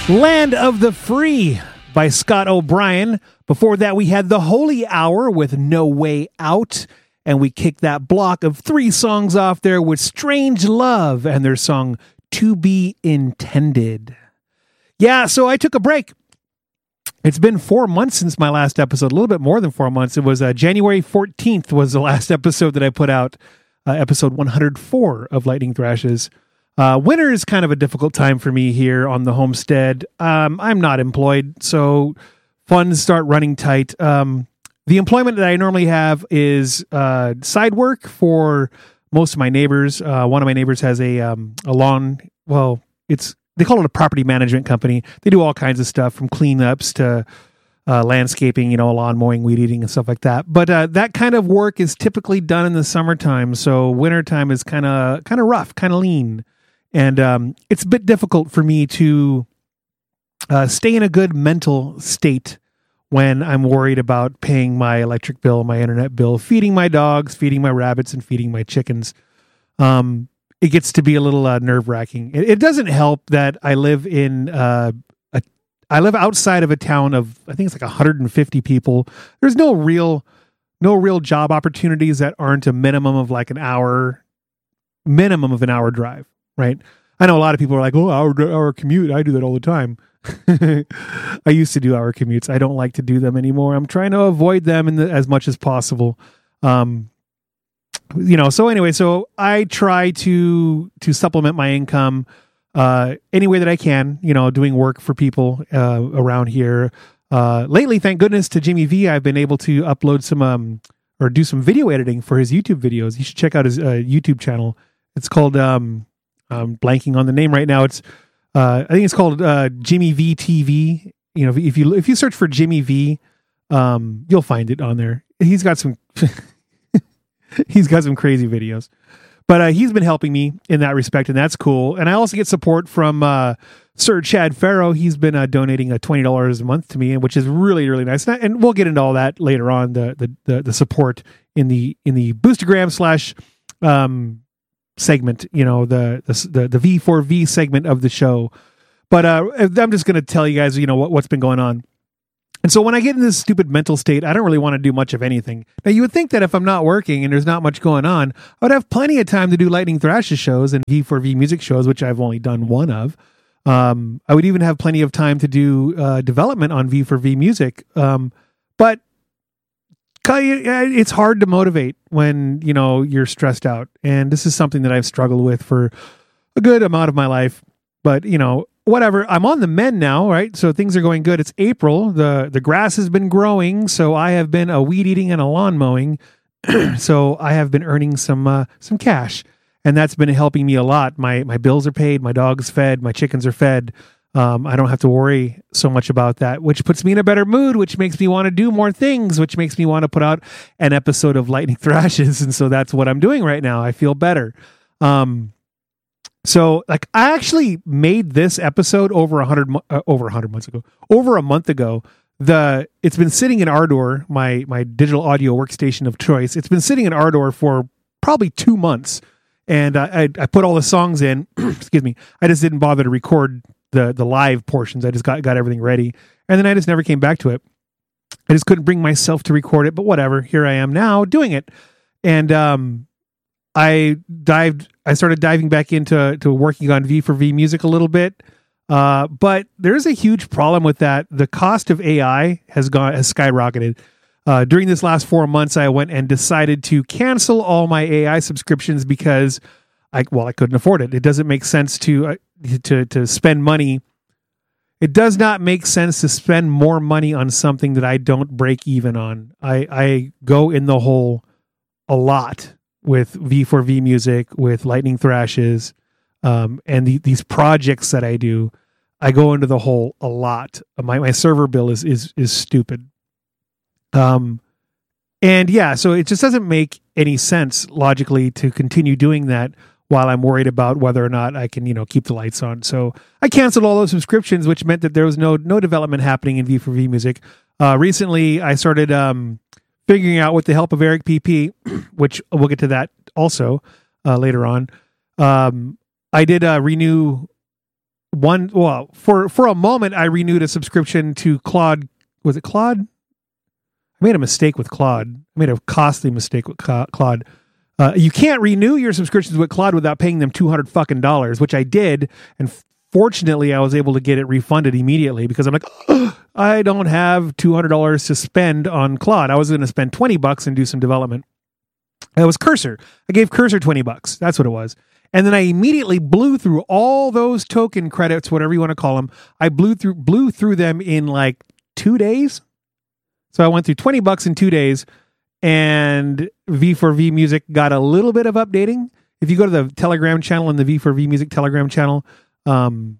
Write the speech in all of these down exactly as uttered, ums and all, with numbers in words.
Land of the Free by Scott O'Brien. Before that, we had The Holy Hour with No Way Out. And we kicked that block of three songs off there with Strange Love and their song To Be Intended. Yeah, so I took a break. It's been four months since my last episode, a little bit more than four months. It was uh, January fourteenth was the last episode that I put out, uh, episode one hundred four of Lightning Thrashes. Uh, winter is kind of a difficult time for me here on the homestead. Um, I'm not employed, so funds start running tight. Um, the employment that I normally have is uh, side work for most of my neighbors. Uh, one of my neighbors has a um, a lawn. Well, it's they call it a property management company. They do all kinds of stuff from cleanups to uh, landscaping, you know, lawn mowing, weed eating, and stuff like that. But uh, that kind of work is typically done in the summertime, so wintertime is kind of kind of rough, kind of lean. And um, it's a bit difficult for me to uh, stay in a good mental state when I'm worried about paying my electric bill, my internet bill, feeding my dogs, feeding my rabbits, and feeding my chickens. Um, it gets to be a little uh, nerve-wracking. It, it doesn't help that I live in uh, a, I live outside of a town of, I think it's like one hundred fifty people. There's no real, no real job opportunities that aren't a minimum of like an hour, minimum of an hour drive. Right. I know a lot of people are like, oh, our, our commute. I do that all the time. I used to do hour commutes. I don't like to do them anymore. I'm trying to avoid them in the, as much as possible. Um, you know, so anyway, so I try to, to supplement my income, uh, any way that I can, you know, doing work for people, uh, around here. Uh, lately, thank goodness to Jimmy V, I've been able to upload some, um, or do some video editing for his YouTube videos. You should check out his, uh, YouTube channel. It's called, um, I'm blanking on the name right now. It's, uh, I think it's called uh, Jimmy V T V. You know, if you if you search for Jimmy V, um, you'll find it on there. He's got some, he's got some crazy videos, but uh, he's been helping me in that respect, and that's cool. And I also get support from uh, Sir Chad Farrow. He's been uh, donating a twenty dollars a month to me, which is really really nice. And, I, and we'll get into all that later on. The the the, the support in the in the Boostergram slash. Um, segment, you know, the, the the V four V segment of the show. But uh, I'm just going to tell you guys, you know, what, what's been going on. And so when I get in this stupid mental state, I don't really want to do much of anything. Now, you would think that if I'm not working and there's not much going on, I would have plenty of time to do Lightning Thrashes shows and V four V music shows, which I've only done one of. Um, I would even have plenty of time to do uh, development on V four V music. Um, but it's hard to motivate when, you know, you're stressed out. And this is something that I've struggled with for a good amount of my life. But, you know, whatever. I'm on the mend now, right? So things are going good. It's April. The the grass has been growing. So I have been a weed eating and a lawn mowing. So I have been earning some uh, some cash. And that's been helping me a lot. My my bills are paid. My dog's fed. My chickens are fed. Um, I don't have to worry so much about that, which puts me in a better mood, which makes me want to do more things, which makes me want to put out an episode of Lightning Thrashes. And so that's what I'm doing right now. I feel better. Um, so like I actually made this episode over a hundred, uh, over a hundred months ago, over a month ago. The, it's been sitting in Ardor, my, my digital audio workstation of choice. It's been sitting in Ardor for probably two months. And uh, I, I put all the songs in, excuse me. I just didn't bother to record the the live portions. I just got, got everything ready. And then I just never came back to it. I just couldn't bring myself to record it, but whatever. Here I am now doing it. And um, I dived, I started diving back into to working on V four V music a little bit. Uh, but there's a huge problem with that. The cost of A I has gone, has skyrocketed. Uh, during this last four months, I went and decided to cancel all my A I subscriptions because I, well, I couldn't afford it. It doesn't make sense to, uh, to, to spend money. It does not make sense to spend more money on something that I don't break even on. I, I go in the hole a lot with V four V music, with Lightning Thrashes, um, and the, these projects that I do. I go into the hole a lot. My, my server bill is, is, is stupid. Um, and yeah, so it just doesn't make any sense logically to continue doing that while I'm worried about whether or not I can, you know, keep the lights on. So I canceled all those subscriptions, which meant that there was no, no development happening in V four V music. Uh, recently I started, um, figuring out with the help of Eric P P, which we'll get to that also, uh, later on. Um, I did, uh, renew one, well, for, for a moment, I renewed a subscription to Claude. Was it Claude? I made a mistake with Claude. I made a costly mistake with Claude. Uh, you can't renew your subscriptions with Claude without paying them two hundred fucking dollars, which I did. And fortunately, I was able to get it refunded immediately because I'm like, oh, I don't have two hundred dollars to spend on Claude. I was going to spend twenty bucks and do some development. It was Cursor. I gave Cursor twenty bucks. That's what it was. And then I immediately blew through all those token credits, whatever you want to call them. I blew through, blew through them in like two days. So I went through twenty bucks in two days. And V four V Music got a little bit of updating. If you go to the Telegram channel and the V four V Music Telegram channel, um,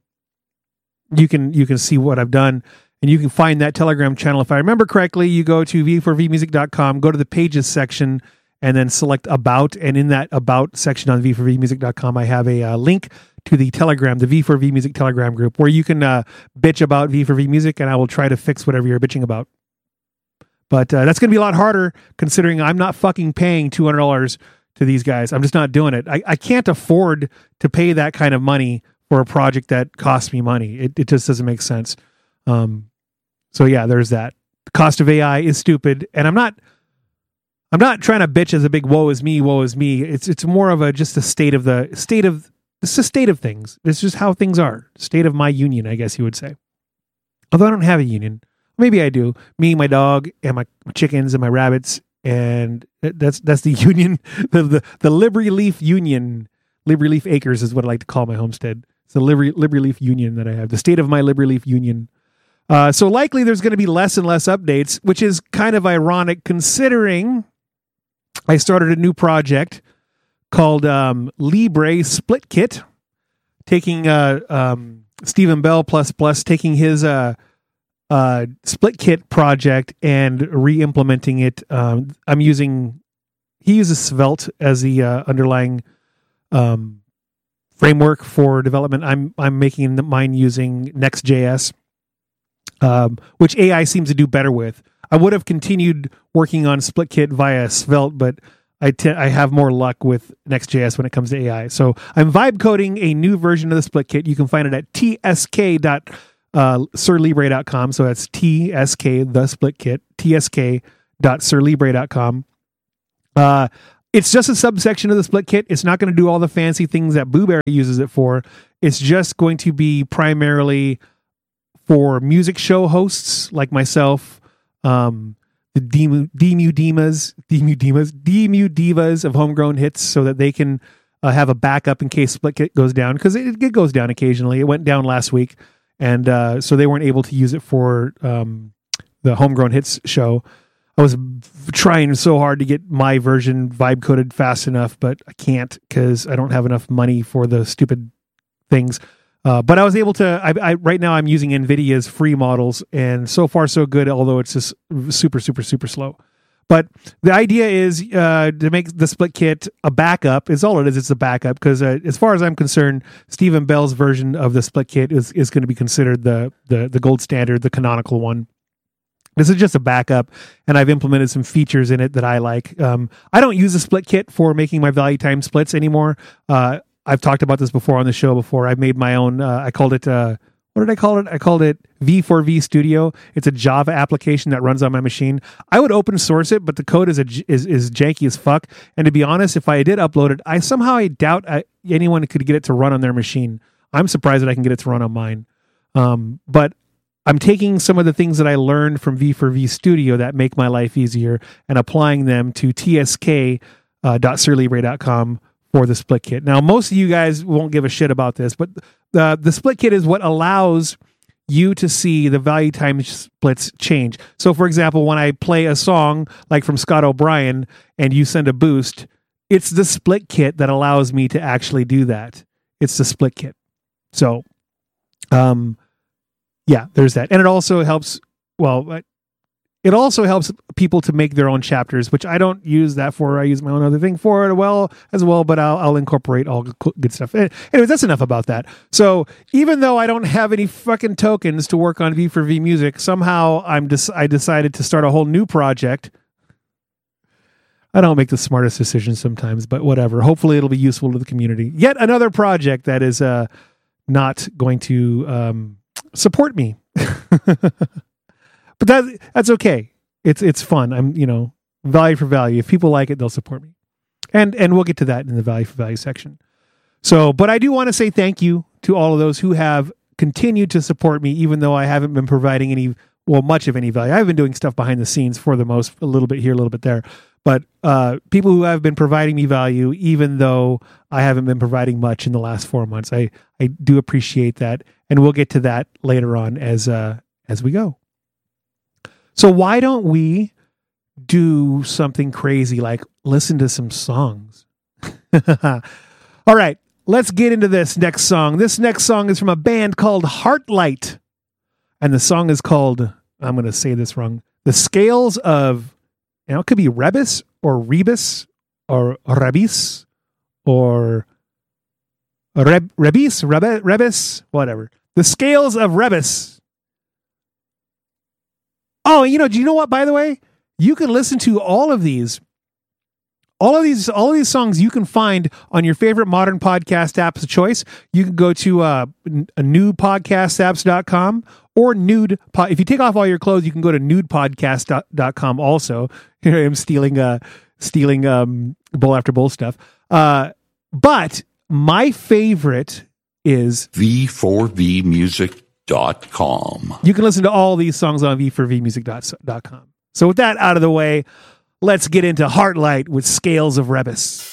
you can you can see what I've done, and you can find that Telegram channel. If I remember correctly, you go to v four v music dot com, go to the Pages section, and then select About. And in that About section on v four v music dot com, I have a uh, link to the Telegram, the V four V Music Telegram group, where you can uh, bitch about V four V Music, and I will try to fix whatever you're bitching about. But uh, that's going to be a lot harder considering I'm not fucking paying two hundred dollars to these guys. I'm just not doing it. I, I can't afford to pay that kind of money for a project that costs me money. It, it just doesn't make sense. Um, so yeah, there's that. The cost of A I is stupid. And I'm not, I'm not trying to bitch as a big woe is me, woe is me. It's, it's more of a, just a state of the state of, it's a state of things. It's just how things are. State of my union, I guess you would say. Although I don't have a union. Maybe I do. Me, my dog, and my chickens and my rabbits, and that's that's the union, the the, the Liberty Leaf Union. Liberty Leaf Acres is what I like to call my homestead. It's the Liberty Liberty Leaf Union that I have. The state of my Liberty Leaf Union. Uh, so likely there's going to be less and less updates, which is kind of ironic considering I started a new project called um, Libre Split Kit, taking uh, um, Stephen Bell plus plus taking his. Uh, Uh, split kit project and re-implementing it. Um, I'm using, he uses Svelte as the uh, underlying um, framework for development. I'm I'm making mine using Next.js, um, which A I seems to do better with. I would have continued working on split kit via Svelte, but I, t- I have more luck with Next.js when it comes to A I. So I'm vibe coding a new version of the split kit. You can find it at t s k dot Uh, sir libre dot com. So that's T S K, the split kit, T S K dot sir libre dot com. Uh, it's just a subsection of the split kit. It's not going to do all the fancy things that Blueberry uses it for. It's just going to be primarily for music show hosts like myself, um, the Demu, Demu Dimas, Demu Dimas, Demu Divas of Homegrown Hits, so that they can uh, have a backup in case split kit goes down, because it, it goes down occasionally. It went down last week. And uh, so they weren't able to use it for um, the Homegrown Hits show. I was trying so hard to get my version vibe coded fast enough, but I can't because I don't have enough money for the stupid things. Uh, but I was able to, I, I right now I'm using NVIDIA's free models, and so far so good, although it's just super, super, super slow. But the idea is uh, to make the split kit a backup. Is all it is. It's a backup because, uh, as far as I'm concerned, Stephen Bell's version of the split kit is, is going to be considered the, the the gold standard, the canonical one. This is just a backup, and I've implemented some features in it that I like. Um, I don't use the split kit for making my value time splits anymore. Uh, I've talked about this before on the show before. I've made my own. Uh, I called it. Uh, What did I call it? I called it V four V Studio. It's a Java application that runs on my machine. I would open source it, but the code is a, is is janky as fuck. And to be honest, if I did upload it, I somehow I doubt I, anyone could get it to run on their machine. I'm surprised that I can get it to run on mine. Um, but I'm taking some of the things that I learned from V four V Studio that make my life easier and applying them to T S K dot sir libre dot com for the split kit. Now, most of you guys won't give a shit about this, but the the split kit is what allows you to see the value time splits change. So, for example, when I play a song like from Scott O'Brien and you send a boost, it's the split kit that allows me to actually do that. It's the split kit. So, um, yeah, there's that. And it also helps, well, it also helps people to make their own chapters, which I don't use that for. I use my own other thing for it well as well, but I'll, I'll incorporate all good stuff. Anyways, that's enough about that. So even though I don't have any fucking tokens to work on V four V Music, somehow I'm des- I decided to start a whole new project. I don't make the smartest decisions sometimes, but whatever. Hopefully it'll be useful to the community. Yet another project that is uh, not going to um, support me. But that that's okay. It's it's fun. I'm, you know, value for value. If people like it, they'll support me. And and we'll get to that in the value for value section. So, but I do want to say thank you to all of those who have continued to support me, even though I haven't been providing any, well, much of any value. I've been doing stuff behind the scenes for the most, a little bit here, a little bit there. But uh, people who have been providing me value, even though I haven't been providing much in the last four months, I, I do appreciate that. And we'll get to that later on as uh, as we go. So why don't we do something crazy like listen to some songs? All right, let's get into this next song. This next song is from a band called Heartlight. And the song is called, I'm going to say this wrong, The Scales of, you know, it could be Rebus or Rebus or Rebis or Reb, Rebis, Rebe, Rebus, whatever. The Scales of Rebus. Oh, you know, do you know what, by the way? You can listen to all of these. All of these, all of these songs you can find on your favorite modern podcast apps of choice. You can go to uh, new podcast apps dot com or nude. Po- if you take off all your clothes, you can go to nude podcast dot com also. Here I am stealing, uh, stealing um, bowl after bowl stuff. Uh, but my favorite is V four V music dot com. You can listen to all these songs on V four V music dot com. So with that out of the way, let's get into Heartlight with Scales of Rebus.